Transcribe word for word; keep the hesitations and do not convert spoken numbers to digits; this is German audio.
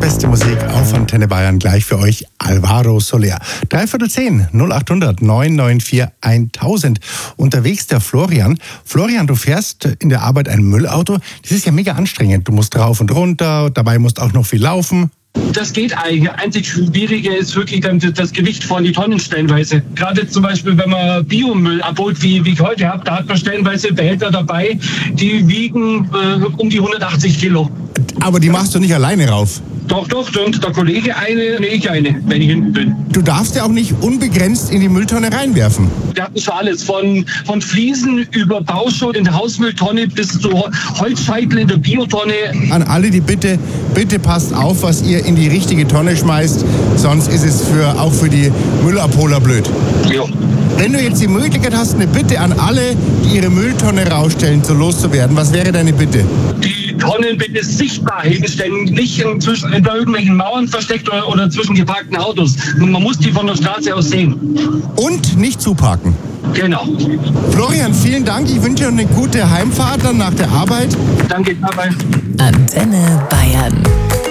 beste Musik auf Antenne Bayern. Gleich für euch Alvaro Soler. Dreiviertel zehn, null acht hundert neun neun vier tausend. Unterwegs der Florian. Florian, du fährst in der Arbeit ein Müllauto. Das ist ja mega anstrengend. Du musst rauf und runter, dabei musst auch noch viel laufen. Das geht eigentlich. Einzig Schwierige ist wirklich dann das Gewicht von die Tonnen stellenweise. Gerade zum Beispiel, wenn man Biomüll abholt, wie, wie ich heute habe, da hat man stellenweise Behälter dabei, die wiegen äh, um die hundertachtzig Kilo. Aber die machst du nicht alleine rauf? Doch, doch, und der Kollege eine, nee, ich eine, wenn ich hinten bin. Du darfst ja auch nicht unbegrenzt in die Mülltonne reinwerfen. Wir hatten schon alles, von, von Fliesen über Bauschutt in der Hausmülltonne bis zu Holzscheitel in der Biotonne. An alle die Bitte, bitte passt auf, was ihr in die richtige Tonne schmeißt, sonst ist es für, auch für die Müllabholer blöd. Ja. Wenn du jetzt die Möglichkeit hast, eine Bitte an alle, die ihre Mülltonne rausstellen, so loszuwerden, was wäre deine Bitte? Die Tonnen bitte sichtbar hinstellen, nicht in, zwischen, in irgendwelchen Mauern versteckt oder, oder zwischen geparkten Autos. Man muss die von der Straße aus sehen. Und nicht zuparken. Genau. Florian, vielen Dank. Ich wünsche dir eine gute Heimfahrt dann nach der Arbeit. Danke dabei. Antenne Bayern.